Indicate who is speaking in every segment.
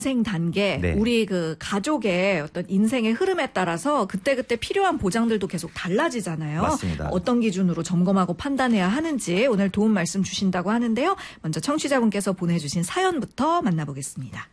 Speaker 1: 인생 단계,
Speaker 2: 네.
Speaker 1: 우리 그 가족의 어떤 인생의 흐름에 따라서 그때그때 필요한 보장들도 계속 달라지잖아요.
Speaker 2: 맞습니다.
Speaker 1: 어떤 기준으로 점검하고 판단해야 하는지 오늘 도움 말씀 주신다고 하는데요. 먼저 청취자분께서 보내주신 사연부터 만나보겠습니다.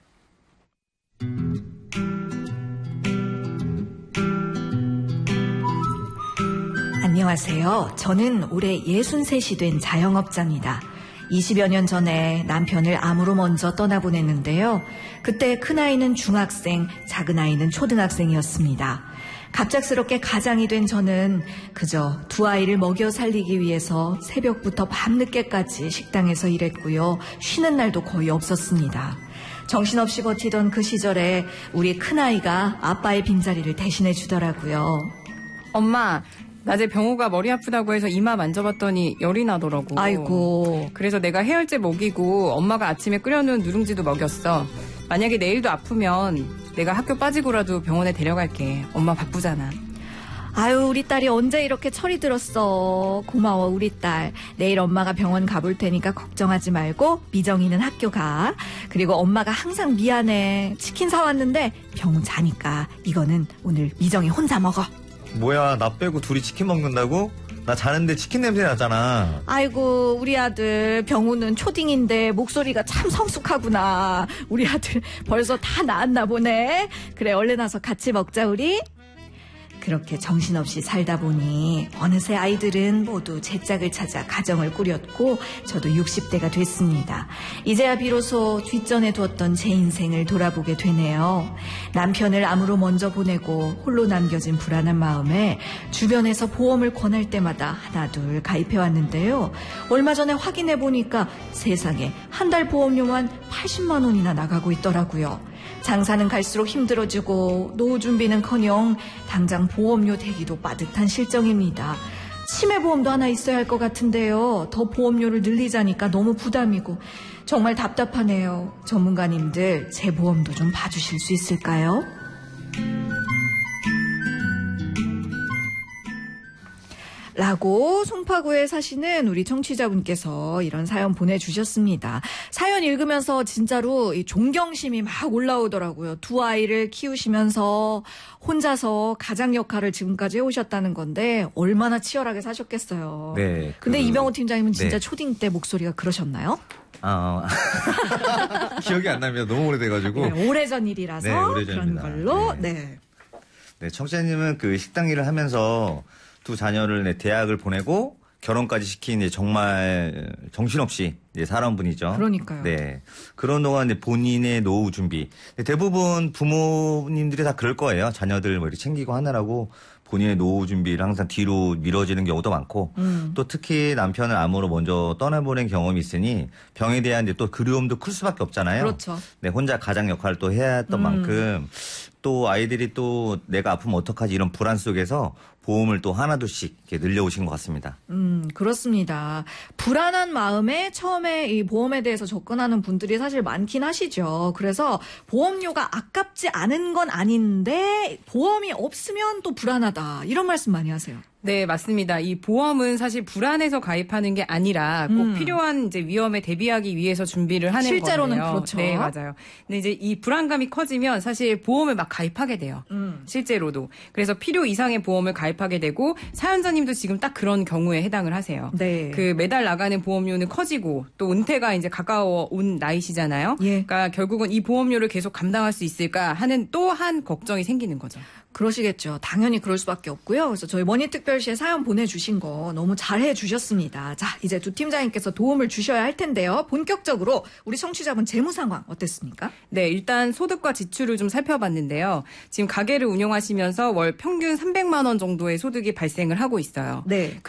Speaker 1: 안녕하세요. 저는 올해 63이 된 자영업자입니다. 20여 년 전에 남편을 암으로 먼저 떠나보냈는데요. 그때 큰아이는 중학생, 작은아이는 초등학생이었습니다. 갑작스럽게 가장이 된 저는 그저 두 아이를 먹여 살리기 위해서 새벽부터 밤늦게까지 식당에서 일했고요. 쉬는 날도 거의 없었습니다. 정신없이 버티던 그 시절에 우리 큰아이가 아빠의 빈자리를 대신해 주더라고요.
Speaker 3: 엄마, 낮에 병호가 머리 아프다고 해서 이마 만져봤더니 열이 나더라고.
Speaker 1: 아이고.
Speaker 3: 그래서 내가 해열제 먹이고 엄마가 아침에 끓여놓은 누룽지도 먹였어. 만약에 내일도 아프면 내가 학교 빠지고라도 병원에 데려갈게. 엄마 바쁘잖아.
Speaker 1: 아유, 우리 딸이 언제 이렇게 철이 들었어. 고마워, 우리 딸. 내일 엄마가 병원 가볼 테니까 걱정하지 말고 미정이는 학교 가. 그리고 엄마가 항상 미안해. 치킨 사왔는데 병호 자니까 이거는 오늘 미정이 혼자 먹어.
Speaker 2: 뭐야, 나 빼고 둘이 치킨 먹는다고? 나 자는데 치킨 냄새 나잖아.
Speaker 1: 아이고, 우리 아들 병우는 초딩인데 목소리가 참 성숙하구나. 우리 아들 벌써 다 나았나 보네. 그래, 얼른 와서 같이 먹자, 우리. 그렇게 정신없이 살다 보니 어느새 아이들은 모두 제 짝을 찾아 가정을 꾸렸고 저도 60대가 됐습니다. 이제야 비로소 뒷전에 두었던 제 인생을 돌아보게 되네요. 남편을 암으로 먼저 보내고 홀로 남겨진 불안한 마음에 주변에서 보험을 권할 때마다 하나둘 가입해왔는데요. 얼마 전에 확인해보니까 세상에 한 달 보험료만 80만 원이나 나가고 있더라고요. 장사는 갈수록 힘들어지고 노후 준비는커녕 당장 보험료 대기도 빠듯한 실정입니다. 치매보험도 하나 있어야 할 것 같은데요. 더 보험료를 늘리자니까 너무 부담이고 정말 답답하네요. 전문가님들 제 보험도 좀 봐주실 수 있을까요? 라고 송파구에 사시는 우리 청취자분께서 이런 사연 보내주셨습니다. 사연 읽으면서 진짜로 이 존경심이 막 올라오더라고요. 두 아이를 키우시면서 혼자서 가장 역할을 지금까지 해오셨다는 건데 얼마나 치열하게 사셨겠어요.
Speaker 2: 네.
Speaker 1: 근데 이병호 팀장님은 진짜
Speaker 2: 네.
Speaker 1: 초딩 때 목소리가 그러셨나요?
Speaker 2: 기억이 안 납니다. 너무 오래돼가지고.
Speaker 1: 네, 오래전 일이라서
Speaker 2: 네, 오래전입니다.
Speaker 1: 그런 걸로.
Speaker 2: 네. 네, 청취자님은 그 식당 일을 하면서 두 자녀를 대학을 보내고 결혼까지 시킨 이제 정말 정신없이 이제 살아온 분이죠.
Speaker 1: 그러니까요.
Speaker 2: 네. 그런 동안 이제 본인의 노후 준비. 대부분 부모님들이 다 그럴 거예요. 자녀들 뭐 이렇게 챙기고 하느라고 본인의 노후 준비를 항상 뒤로 미뤄지는 경우도 많고 또 특히 남편을 암으로 먼저 떠나보낸 경험이 있으니 병에 대한 이제 또 그리움도 클 수밖에 없잖아요.
Speaker 1: 그렇죠.
Speaker 2: 네, 혼자 가장 역할을 또 해야 했던 만큼 또 아이들이 또 내가 아프면 어떡하지 이런 불안 속에서 보험을 또 하나둘씩 이렇게 늘려오신 것 같습니다.
Speaker 1: 그렇습니다. 불안한 마음에 처음에 이 보험에 대해서 접근하는 분들이 사실 많긴 하시죠. 그래서 보험료가 아깝지 않은 건 아닌데 보험이 없으면 또 불안하다. 이런 말씀 많이 하세요.
Speaker 3: 네, 맞습니다. 이 보험은 사실 불안해서 가입하는 게 아니라 꼭 필요한 이제 위험에 대비하기 위해서 준비를 하는 거예요.
Speaker 1: 실제로는 그렇죠.
Speaker 3: 네, 맞아요. 근데 이제 이 불안감이 커지면 사실 보험을 막 가입하게 돼요. 실제로도. 그래서 필요 이상의 보험을 가입하게 되고 사연자님도 지금 딱 그런 경우에 해당을 하세요.
Speaker 1: 네.
Speaker 3: 그 매달 나가는 보험료는 커지고 또 은퇴가 이제 가까워 온 나이시잖아요.
Speaker 1: 예.
Speaker 3: 그러니까 결국은 이 보험료를 계속 감당할 수 있을까 하는 또 한 걱정이 생기는 거죠.
Speaker 1: 그러시겠죠. 당연히 그럴 수밖에 없고요. 그래서 저희 머니특별시에 사연 보내주신 거 너무 잘해 주셨습니다. 자, 이제 두 팀장님께서 도움을 주셔야 할 텐데요. 본격적으로 우리 청취자분 재무 상황 어땠습니까?
Speaker 3: 네, 일단 소득과 지출을 좀 살펴봤는데요. 지금 가게를 운영하시면서 월 평균 300만 원 정도의 소득이 발생을 하고 있어요.
Speaker 1: 네.